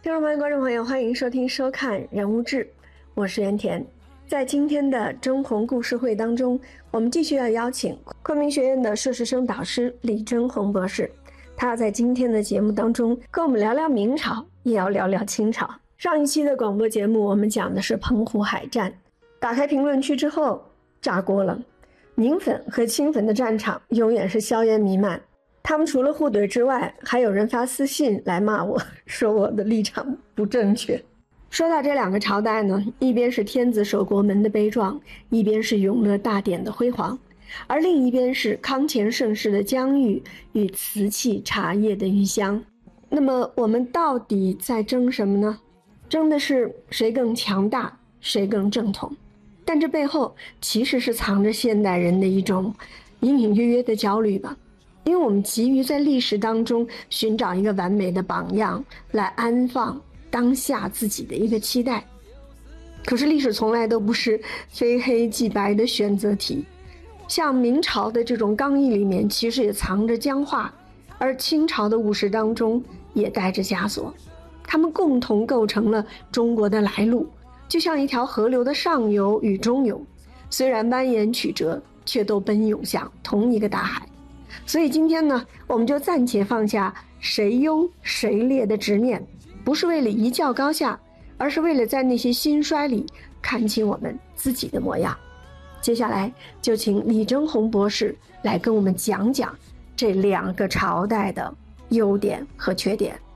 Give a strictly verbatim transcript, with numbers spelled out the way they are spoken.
听众朋友、观众朋友，欢迎收听、收看《人物志》，我是袁田。在今天的征鸿故事会当中，我们继续要邀请昆明学院的硕士生导师李征鸿博士，他要在今天的节目当中跟我们聊聊明朝，也要聊聊清朝。上一期的广播节目我们讲的是澎湖海战，打开评论区之后炸锅了，明粉和清粉的战场永远是硝烟弥漫。他们除了互怼之外，还有人发私信来骂我，说我的立场不正确。说到这两个朝代呢，一边是天子守国门的悲壮，一边是永乐大典的辉煌，而另一边是康乾盛世的疆域与瓷器茶叶的余香。那么我们到底在争什么呢？争的是谁更强大，谁更正统。但这背后其实是藏着现代人的一种隐隐约约的焦虑吧。因为我们急于在历史当中寻找一个完美的榜样，来安放当下自己的一个期待。可是历史从来都不是非黑即白的选择题，像明朝的这种刚毅里面其实也藏着僵化，而清朝的武士当中也带着枷锁，他们共同构成了中国的来路，就像一条河流的上游与中游，虽然蜿蜒曲折，却都奔涌向同一个大海。所以今天呢，我们就暂且放下谁优谁劣的执念，不是为了一较高下，而是为了在那些兴衰里看清我们自己的模样。接下来就请李征鸿博士来跟我们讲讲这两个朝代的优点和缺点。